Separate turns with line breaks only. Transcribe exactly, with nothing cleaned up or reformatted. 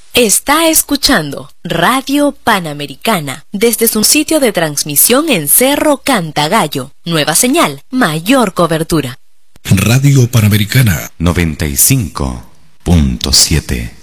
Está escuchando Radio Panamericana desde su sitio de transmisión en Cerro Cantagallo. Nueva señal, mayor cobertura.
Radio Panamericana noventa y cinco punto siete.